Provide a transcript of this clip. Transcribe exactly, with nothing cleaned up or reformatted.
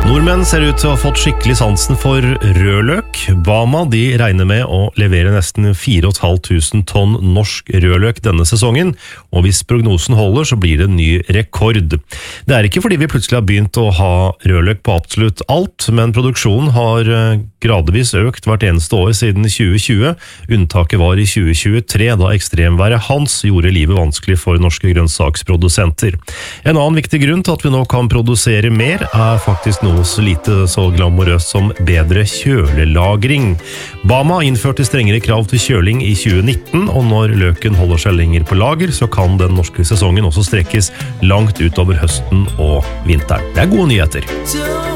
Nordmenn ser ut til å ha fått skikkelig sansen for rødløk. Bama de regner med å levere nesten fire og et halvt tusen tonn norsk rødløk denne sesongen, og hvis prognosen holder så blir det en ny rekord. Det er ikke fordi vi plutselig har begynt å ha rødløk på absolutt alt, men produksjonen har gradvis økt hvert eneste år siden tjue tjue. Unntaket var i tjue tjuetre, da ekstremværet Hans gjorde livet vanskelig for norske grønnsaksprodusenter. En annen viktig grunn til at vi nå kan produsere mer er faktisk noe så lite så glamorøst som bedre kjølelagring. Bama innførte strengere krav til kjøling i tjue nitten, og når løken holder seg lenger på lager, så kan den norske sesongen også strekkes langt utover høsten og vinteren. Det er gode nyheter.